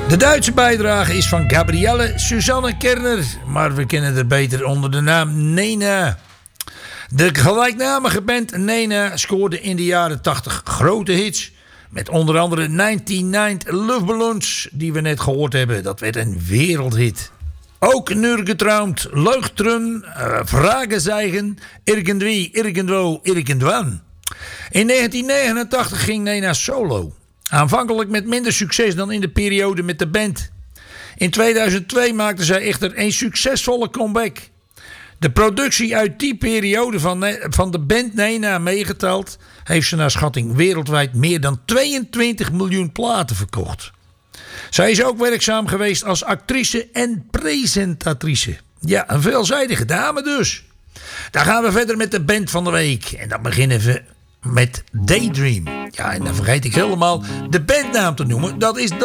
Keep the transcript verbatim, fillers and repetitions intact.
De Duitse bijdrage is van Gabrielle Susanne Kerner, maar we kennen haar beter onder de naam Nena. De gelijknamige band Nena scoorde in de jaren tachtig grote hits. Met onder andere negenennegentig Love Balloons, die we net gehoord hebben. Dat werd een wereldhit. Ook Nurgetrouwd, Leuchtrum, uh, Vragezeigen, Irgendwie, Irgendwo, Irgendwann. In negentien negenentachtig ging Nena solo. Aanvankelijk met minder succes dan in de periode met de band. In tweeduizend twee maakte zij echter een succesvolle comeback. De productie uit die periode van, van de band Nena meegeteld, heeft ze naar schatting wereldwijd meer dan tweeëntwintig miljoen platen verkocht. Zij is ook werkzaam geweest als actrice en presentatrice. Ja, een veelzijdige dame dus. Dan gaan we verder met de band van de week. En dan beginnen we met Daydream. Ja, en dan vergeet ik helemaal de bandnaam te noemen. Dat is